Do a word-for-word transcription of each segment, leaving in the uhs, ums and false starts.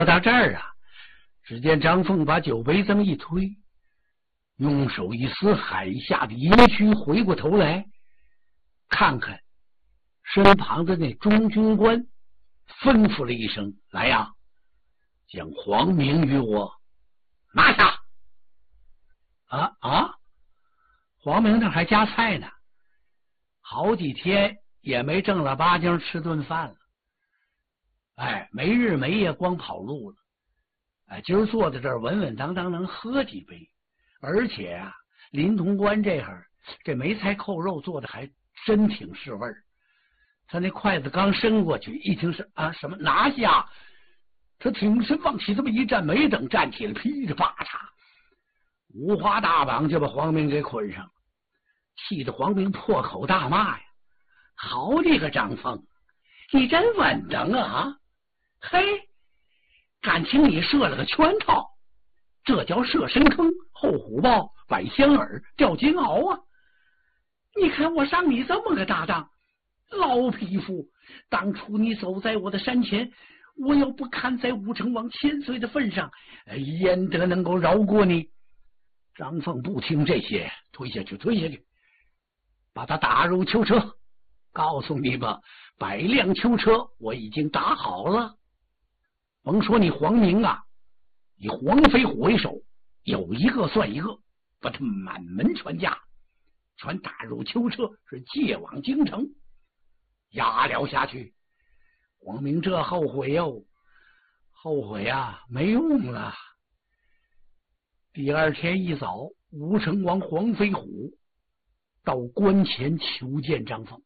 到这儿啊，只见张凤把酒杯这么一推，用手一撕海下的银须，回过头来看看身旁的那中军官，吩咐了一声：“来呀，将黄明与我拿下！”啊啊！黄明这还夹菜呢，好几天也没正儿八经吃顿饭了。哎，没日没夜光跑路了。哎，今儿坐在这儿稳稳当当能喝几杯，而且啊，临潼关这会儿这梅菜扣肉做的还真挺是味儿。他那筷子刚伸过去，一听是啊什么拿下，他挺身往起这么一站，没等站起来，噼里啪嚓，五花大绑就把黄明给捆上了，气得黄明破口大骂呀：“好你个张凤，你真稳当啊！嘿，感情你设了个圈套，这叫设深坑，后虎豹，崴香饵，钓金鳌啊！你看我上你这么个搭档，老匹夫，当初你走在我的山前，我要不看在武成王千岁的份上，焉得能够饶过你？”张凤不听这些，推下去，推下去，把他打入囚车。告诉你吧，百辆囚车我已经打好了。甭说你黄明啊，以黄飞虎为首，有一个算一个，把他满门全家全打入囚车，是借往京城，押了下去。黄明这后悔哟，后悔啊，没用了。第二天一早，吴成王黄飞虎到关前求见张凤。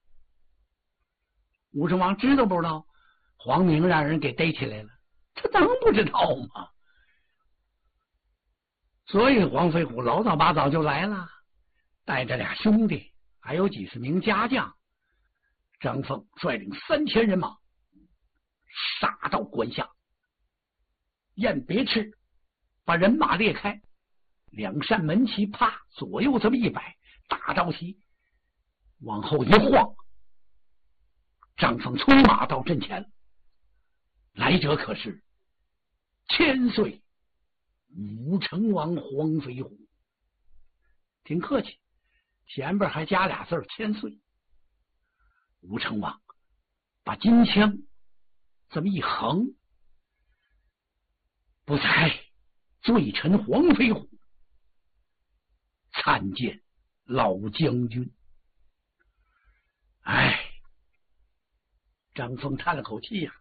吴成王知道不知道黄明让人给逮起来了？他能不知道吗？所以黄飞虎老早八早就来了，带着俩兄弟，还有几十名家将。张凤率领三千人马杀到关下，雁别翅，把人马列开，两扇门旗啪左右这么一摆，大刀旗往后一晃，张凤催马到阵前，来者可是千岁武成王黄飞虎。挺客气，前边还加俩字千岁。武成王把金枪这么一横：“不才罪臣黄飞虎参见老将军。”哎，张凤叹了口气呀、啊。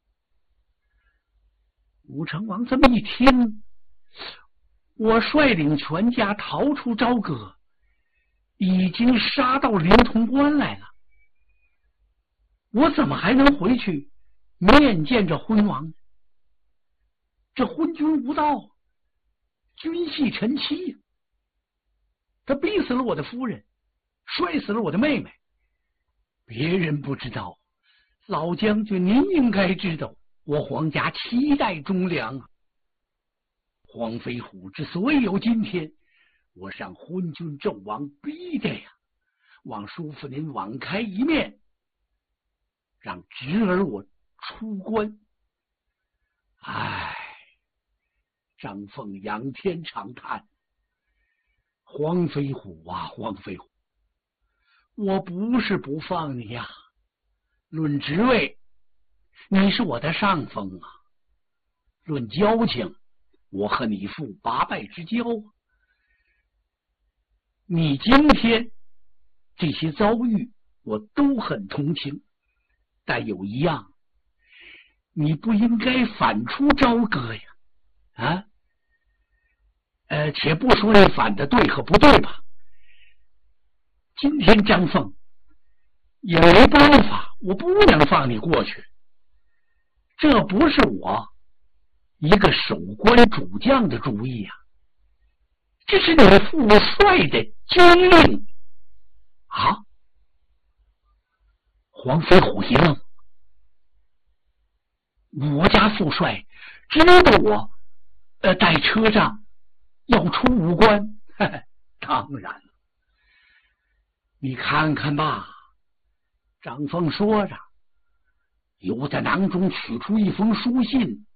武成王这么一听，我率领全家逃出朝歌，已经杀到临潼关来了，我怎么还能回去面见这昏王呢？这昏君无道，君系臣妻呀！他逼死了我的夫人，摔死了我的妹妹。别人不知道，老将军您应该知道，我黄家七代忠良啊。黄飞虎之所以有今天，我上昏君纣王逼的呀，望叔父您网开一面，让侄儿我出关。唉，张凤仰天长叹：“黄飞虎啊，黄飞虎，我不是不放你呀，论职位，你是我的上峰啊；论交情，我和你父八拜之交啊。你今天这些遭遇，我都很同情，但有一样，你不应该反出朝歌呀！啊，呃，且不说你反的对和不对吧，今天张凤也没办法，我不能放你过去。这不是我一个守关主将的主意呀、啊，这是你父帅的军令啊！”黄飞虎一愣，我家父帅知道我呃带车仗要出武关，呵呵，当然了。你看看吧。张凤说着，由在囊中取出一封书信，